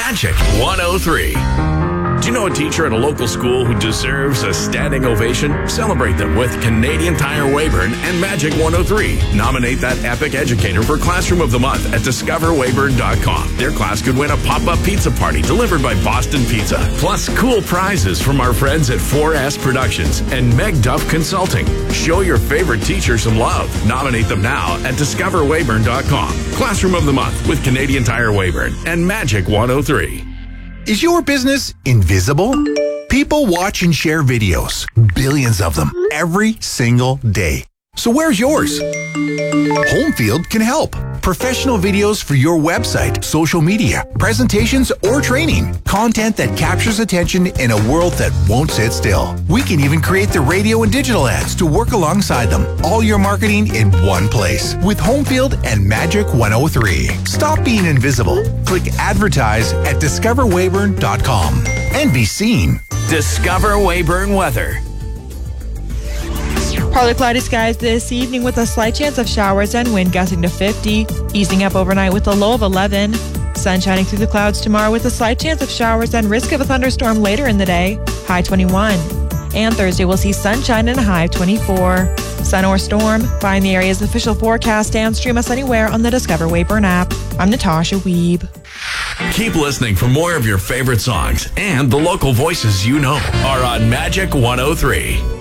Magic 103. Do you know a teacher at a local school who deserves a standing ovation? Celebrate them with Canadian Tire Weyburn and Magic 103. Nominate that epic educator for Classroom of the Month at discoverweyburn.com. Their class could win a pop-up pizza party delivered by Boston Pizza. Plus cool prizes from our friends at 4S Productions and Meg Duff Consulting. Show your favorite teacher some love. Nominate them now at discoverweyburn.com. Classroom of the Month with Canadian Tire Weyburn and Magic 103. Is your business invisible? People watch and share videos, billions of them, every single day. So where's yours? Homefield can help. Professional videos for your website, social media, presentations, or training. Content that captures attention in a world that won't sit still. We can even create the radio and digital ads to work alongside them. All your marketing in one place with Homefield and Magic 103. Stop being invisible. Click advertise at discoverweyburn.com and be seen. Discover Weyburn Weather. Partly cloudy skies this evening with a slight chance of showers and wind gusting to 50, easing up overnight with a low of 11. Sun shining through the clouds tomorrow with a slight chance of showers and risk of a thunderstorm later in the day, high 21. And Thursday we'll see sunshine and a high of 24. Sun or storm, find the area's official forecast and stream us anywhere on the Discover Weyburn app. I'm Natasha Weeb. Keep listening for more of your favorite songs, and the local voices you know are on Magic 103.